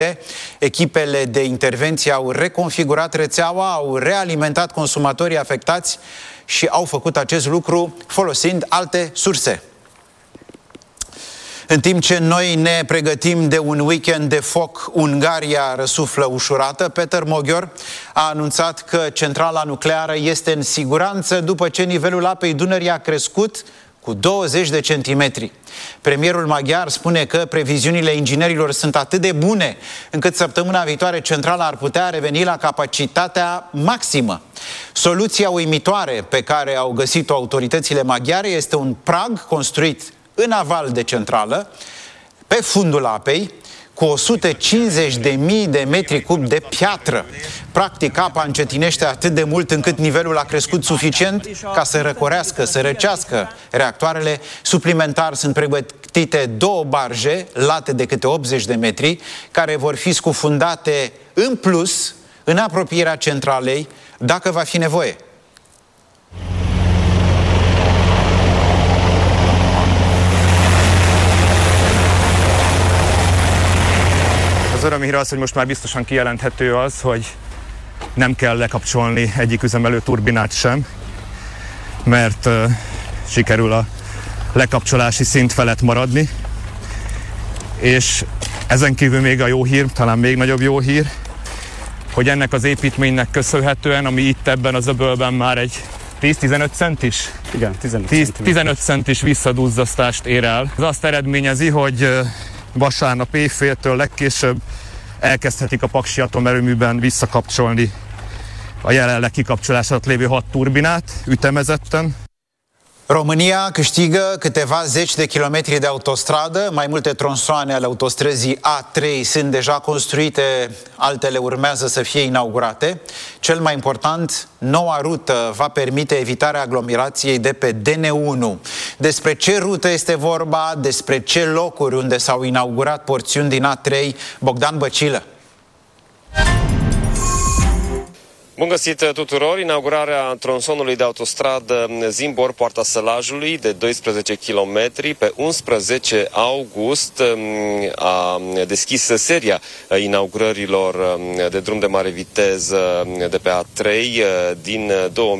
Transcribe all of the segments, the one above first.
Echipele de intervenție au reconfigurat rețeaua, au realimentat consumatorii afectați și au făcut acest lucru folosind alte surse. În timp ce noi ne pregătim de un weekend de foc, Ungaria răsuflă ușurată. Peter Moghior a anunțat că centrala nucleară este în siguranță după ce nivelul apei Dunării a crescut cu 20 de centimetri. Premierul maghiar spune că previziunile inginerilor sunt atât de bune încât săptămâna viitoare centrala ar putea reveni la capacitatea maximă. Soluția uimitoare pe care au găsit-o autoritățile maghiare este un prag construit în aval de centrală, pe fundul apei, cu 150.000 de metri cub de piatră. Practic, apa încetinește atât de mult încât nivelul a crescut suficient ca să răcorească, să răcească reactoarele. Suplimentar sunt pregătite 2 barje, late de câte 80 de metri, care vor fi scufundate în plus, în apropierea centralei, dacă va fi nevoie. Az örömhír az, hogy most már biztosan kijelenthető az, hogy nem kell lekapcsolni egyik üzemelő turbinát sem, mert sikerül a lekapcsolási szint felett maradni. És ezen kívül még a jó hír, talán még nagyobb jó hír, hogy ennek az építménynek köszönhetően, ami itt ebben az öbölben már egy 10-15 centis? Igen, 15 centis visszaduzzasztást ér el. Ez azt eredményezi, hogy vasárnap éjféltől legkésőbb elkezdhetik a Paksi atomerőműben visszakapcsolni a jelenleg kikapcsolás alatt lévő 6 turbinát ütemezetten. România câștigă câteva zeci de kilometri de autostradă, mai multe tronsoane ale autostrăzii A3 sunt deja construite, altele urmează să fie inaugurate. Cel mai important, noua rută va permite evitarea aglomerației de pe DN1. Despre ce rută este vorba, despre ce locuri unde s-au inaugurat porțiuni din A3, Bogdan Băcilă. Bun găsit tuturor! Inaugurarea tronsonului de autostradă Zimbor, Poarta Sălajului, de 12 km, pe 11 august a deschis seria inaugurărilor de drum de mare viteză de pe A3 din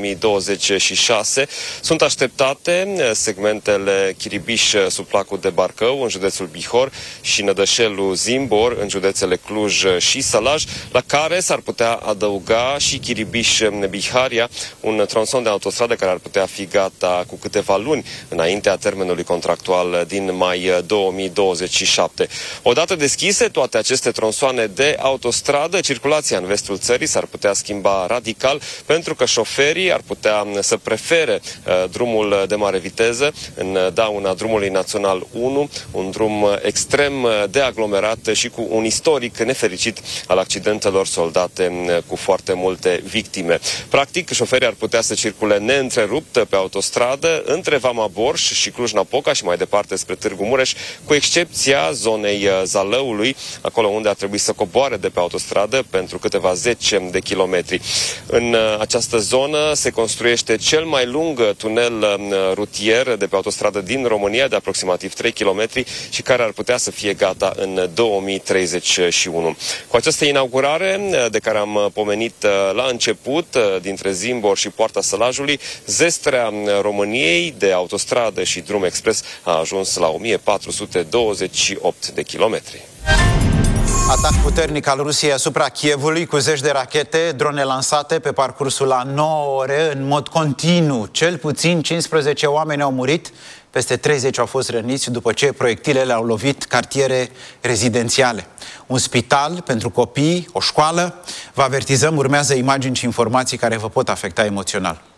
2026. Sunt așteptate segmentele Chiribiș-sub placul de Barcău, în județul Bihor, și Nădășelu-Zimbor, în județele Cluj și Sălaj, la care s-ar putea adăuga și Chiribiș-Biharia, un tronson de autostradă care ar putea fi gata cu câteva luni înaintea termenului contractual din mai 2027. Odată deschise toate aceste tronsoane de autostradă, circulația în vestul țării s-ar putea schimba radical, pentru că șoferii ar putea să prefere drumul de mare viteză în dauna drumului național 1, un drum extrem de aglomerat și cu un istoric nefericit al accidentelor soldate cu foarte multe victime. Practic, șoferii ar putea să circule neîntrerupt pe autostradă între Vama Borș și Cluj-Napoca și mai departe spre Târgu Mureș, cu excepția zonei Zalăului, acolo unde ar trebui să coboare de pe autostradă pentru câteva zeci de kilometri. În această zonă se construiește cel mai lung tunel rutier de pe autostradă din România, de aproximativ 3 km și care ar putea să fie gata în 2031. Cu această inaugurare, de care am pomenit la început, dintre Zimbor și Poarta Sălajului, zestrea României de autostradă și drum expres a ajuns la 1428 de kilometri. Atac puternic al Rusiei asupra Kievului cu zeci de rachete, drone lansate pe parcursul la 9 ore în mod continuu. Cel puțin 15 oameni au murit, peste 30 au fost răniți după ce proiectilele au lovit cartiere rezidențiale. Un spital pentru copii, o școală. Vă avertizăm, urmează imagini și informații care vă pot afecta emoțional.